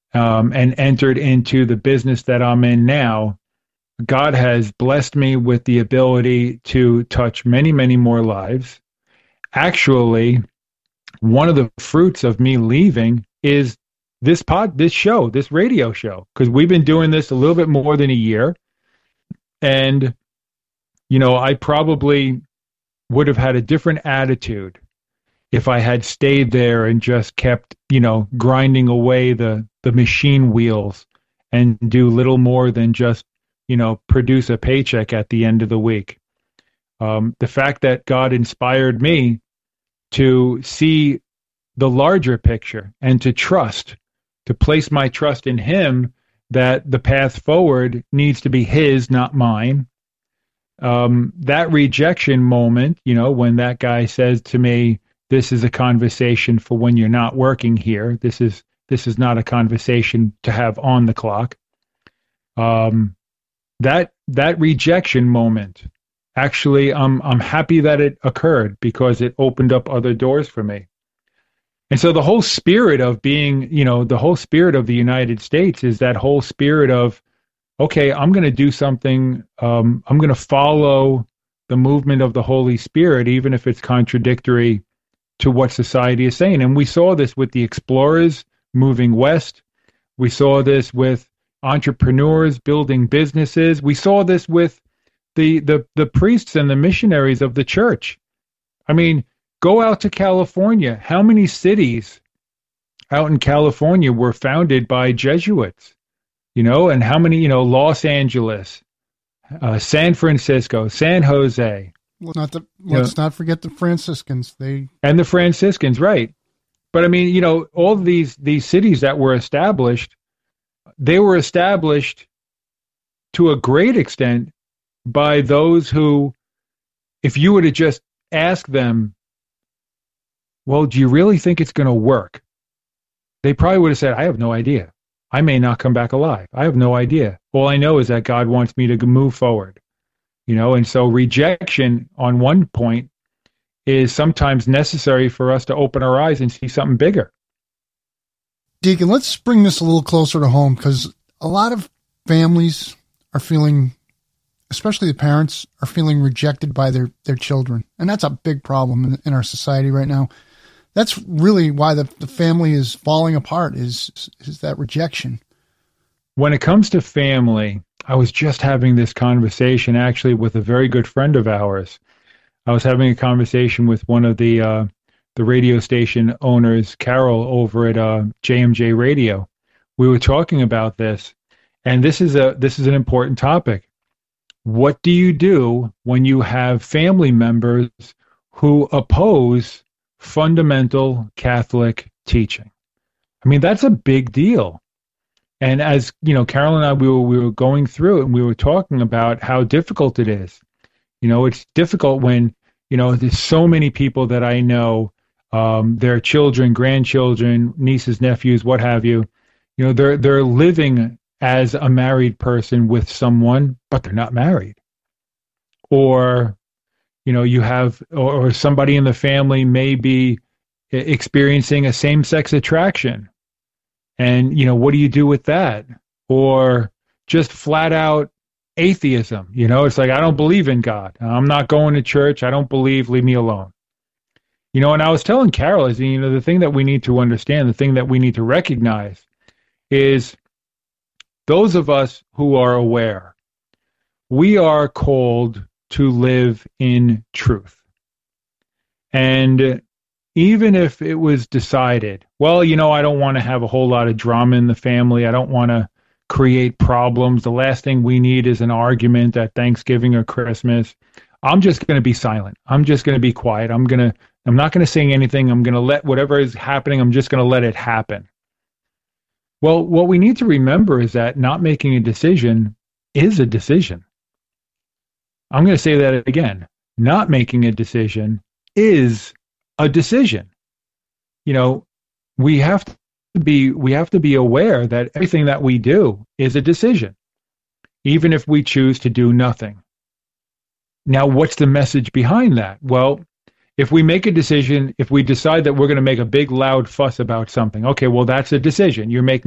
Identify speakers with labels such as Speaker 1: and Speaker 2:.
Speaker 1: and entered into the business that I'm in now, God has blessed me with the ability to touch many, many more lives. Actually, one of the fruits of me leaving is this radio show, because we've been doing this a little bit more than a year. And, I probably would have had a different attitude if I had stayed there and just kept, grinding away the machine wheels and do little more than just, produce a paycheck at the end of the week. The fact that God inspired me to see the larger picture and to place my trust in Him, that the path forward needs to be His, not mine. That rejection moment, when that guy says to me, "This is a conversation for when you're not working here. This is not a conversation to have on the clock." That rejection moment, actually, I'm happy that it occurred, because it opened up other doors for me. And so the whole spirit of being, the whole spirit of the United States is that whole spirit of, okay, I'm going to do something. I'm going to follow the movement of the Holy Spirit, even if it's contradictory to what society is saying. And we saw this with the explorers moving west. We saw this with entrepreneurs building businesses. We saw this with the priests and the missionaries of the church. I mean, go out to California. How many cities out in California were founded by Jesuits? And how many, Los Angeles, San Francisco, San Jose.
Speaker 2: Let's not forget the Franciscans.
Speaker 1: And the Franciscans, right. But I mean, all of these cities that were established, they were established to a great extent by those who, if you were to just ask them, well, do you really think it's going to work? They probably would have said, I have no idea. I may not come back alive. I have no idea. All I know is that God wants me to move forward. And so rejection on one point is sometimes necessary for us to open our eyes and see something bigger.
Speaker 2: Deacon, let's bring this a little closer to home, because a lot of families are feeling, especially the parents, are feeling rejected by their children. And that's a big problem in our society right now. That's really why the family is falling apart, is that rejection.
Speaker 1: When it comes to family, I was just having this conversation actually with a very good friend of ours. I was having a conversation with one of the radio station owners, Carol, over at JMJ Radio. We were talking about this, and this is an important topic. What do you do when you have family members who oppose fundamental Catholic teaching? I mean, that's a big deal. And as Carol and I, we were going through it, and we were talking about how difficult it is. It's difficult when there's so many people that I know, their children, grandchildren, nieces, nephews, what have you. They're living as a married person with someone, but they're not married. Or you have, or somebody in the family may be experiencing a same-sex attraction. And, what do you do with that? Or just flat out atheism. It's like, I don't believe in God. I'm not going to church. I don't believe, leave me alone. And I was telling Carol, the thing that we need to understand, the thing that we need to recognize is those of us who are aware, we are called to live in truth. And even if it was decided, well, I don't want to have a whole lot of drama in the family. I don't want to create problems. The last thing we need is an argument at Thanksgiving or Christmas. I'm just going to be silent. I'm just going to be quiet. I'm not going to say anything. I'm going to let whatever is happening, I'm just going to let it happen. Well, what we need to remember is that not making a decision is a decision. I'm going to say that again. Not making a decision is a decision. We have to be aware that everything that we do is a decision, even if we choose to do nothing. Now, what's the message behind that? Well, if we make a decision, if we decide that we're going to make a big, loud fuss about something, okay, well, that's a decision. You're making